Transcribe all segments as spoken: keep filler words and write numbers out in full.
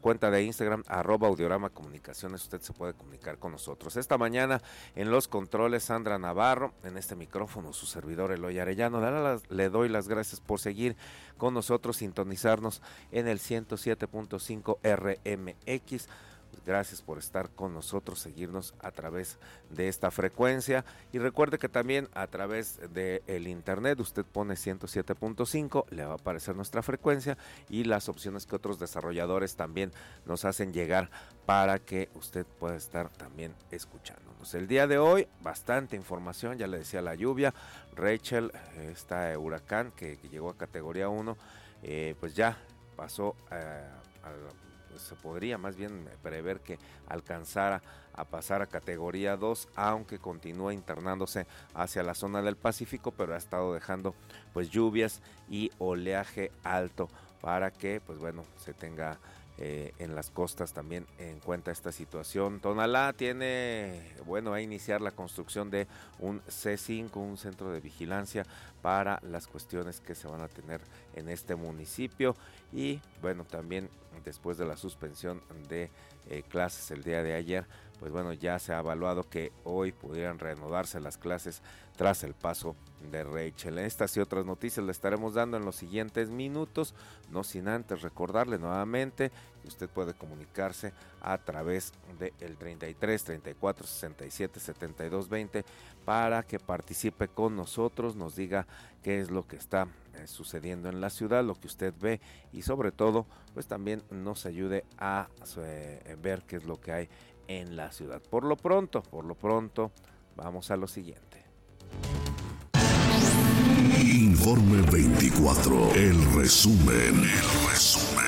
cuenta de Instagram, arroba Audiorama Comunicaciones, usted se puede comunicar con nosotros. Esta mañana en los controles Sandra Navarro, en este micrófono su servidor Eloy Arellano. Le doy las gracias por seguir con nosotros, sintonizarnos en el ciento siete punto cinco R M X. Gracias por estar con nosotros, seguirnos a través de esta frecuencia y recuerde que también a través del internet usted pone ciento siete punto cinco, le va a aparecer nuestra frecuencia y las opciones que otros desarrolladores también nos hacen llegar para que usted pueda estar también escuchándonos. El día de hoy bastante información, ya le decía la lluvia, Rachel, este huracán que, que llegó a categoría uno, eh, pues ya pasó eh, a pues se podría más bien prever que alcanzara a pasar a categoría dos, aunque continúa internándose hacia la zona del Pacífico, pero ha estado dejando pues lluvias y oleaje alto para que pues bueno se tenga eh, en las costas también en cuenta esta situación. Tonalá tiene, bueno, va a iniciar la construcción de un C cinco, un centro de vigilancia para las cuestiones que se van a tener en este municipio y bueno, también después de la suspensión de eh, clases el día de ayer, pues bueno, ya se ha evaluado que hoy pudieran reanudarse las clases tras el paso de Rachel. Estas y otras noticias le estaremos dando en los siguientes minutos, no sin antes recordarle nuevamente que usted puede comunicarse a través del treinta y tres, treinta y cuatro, sesenta y siete, setenta y dos, veinte para que participe con nosotros, nos diga qué es lo que está eh, sucediendo en la ciudad, lo que usted ve y sobre todo pues también nos ayude a eh, ver qué es lo que hay en la ciudad. Por lo pronto, por lo pronto, vamos a lo siguiente. Informe veinticuatro, el resumen, el resumen.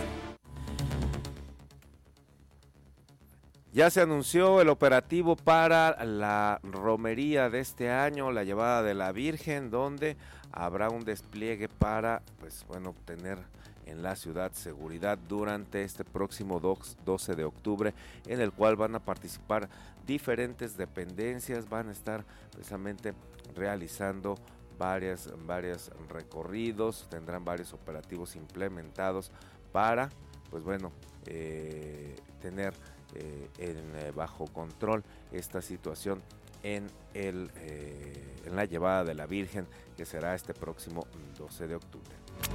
Ya se anunció el operativo para la romería de este año, la llevada de la Virgen, donde habrá un despliegue para, pues bueno, obtener en la ciudad seguridad durante este próximo doce de octubre, en el cual van a participar diferentes dependencias, van a estar precisamente realizando varias, varios recorridos, tendrán varios operativos implementados para, pues bueno, eh, tener eh, en eh, bajo control esta situación en, el, eh, en la llevada de la Virgen, que será este próximo doce de octubre.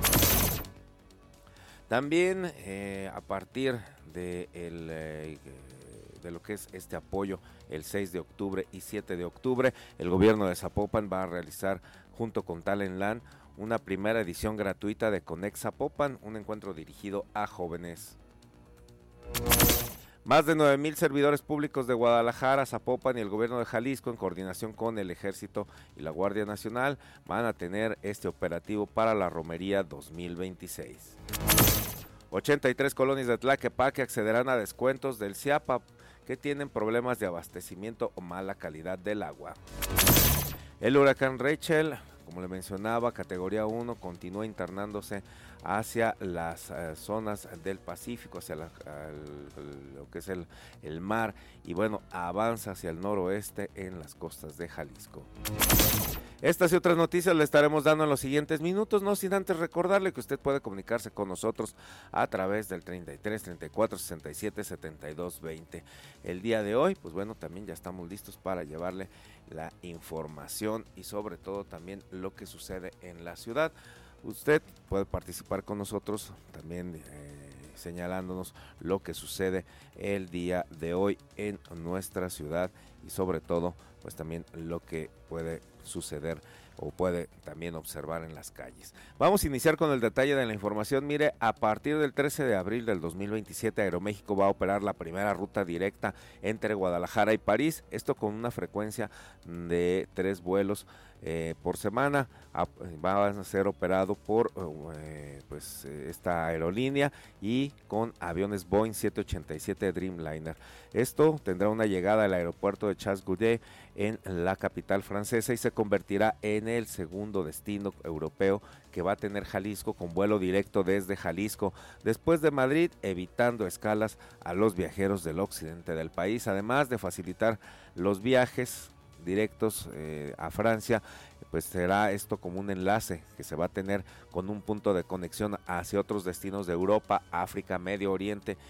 También eh, a partir de, el, eh, de lo que es este apoyo el seis de octubre y siete de octubre, el gobierno de Zapopan va a realizar junto con Talenlan una primera edición gratuita de Connect Zapopan, un encuentro dirigido a jóvenes. Más de nueve mil servidores públicos de Guadalajara, Zapopan y el gobierno de Jalisco, en coordinación con el Ejército y la Guardia Nacional, van a tener este operativo para la romería dos mil veintiséis. ochenta y tres colonias de Tlaquepaque accederán a descuentos del CIAPA que tienen problemas de abastecimiento o mala calidad del agua. El huracán Rachel, como le mencionaba, categoría uno, continúa internándose hacia las uh, zonas del Pacífico, hacia la, uh, lo que es el, el mar, y bueno, avanza hacia el noroeste en las costas de Jalisco. Estas y otras noticias le estaremos dando en los siguientes minutos, no sin antes recordarle que usted puede comunicarse con nosotros a través del treinta y tres, treinta y cuatro, sesenta y siete, setenta y dos, veinte. El día de hoy, pues bueno, también ya estamos listos para llevarle la información y sobre todo también lo que sucede en la ciudad. Usted puede participar con nosotros también eh, señalándonos lo que sucede el día de hoy en nuestra ciudad y sobre todo pues también lo que puede suceder o puede también observar en las calles. Vamos a iniciar con el detalle de la información. Mire, a partir del trece de abril del dos mil veintisiete, Aeroméxico va a operar la primera ruta directa entre Guadalajara y París, esto con una frecuencia de tres vuelos eh, por semana. A, va a ser operado por eh, pues esta aerolínea y con aviones Boeing siete ochenta y siete Dreamliner. Esto tendrá una llegada al aeropuerto de Charles-de-Gaulle en la capital francesa y se convertirá en el segundo destino europeo que va a tener Jalisco, con vuelo directo desde Jalisco después de Madrid, evitando escalas a los viajeros del occidente del país, además de facilitar los viajes directos eh, a Francia. Pues será esto como un enlace que se va a tener con un punto de conexión hacia otros destinos de Europa, África, Medio Oriente